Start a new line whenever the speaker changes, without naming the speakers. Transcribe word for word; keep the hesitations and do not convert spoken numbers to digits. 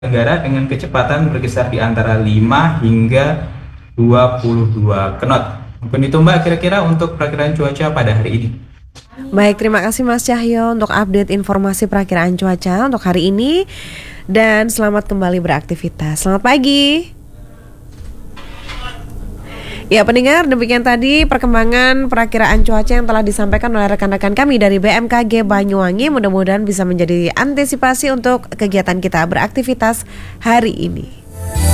Tenggara dengan kecepatan berkisar di antara lima hingga dua puluh dua knot. Mungkin itu Mbak kira-kira untuk perakiraan cuaca pada hari ini.
Baik, terima kasih Mas Cahyo untuk update informasi perakiraan cuaca untuk hari ini. Dan selamat kembali beraktivitas. Selamat pagi. Ya pendengar, demikian tadi perkembangan perakiraan cuaca yang telah disampaikan oleh rekan-rekan kami dari B M K G Banyuwangi. Mudah-mudahan bisa menjadi antisipasi untuk kegiatan kita beraktivitas hari ini.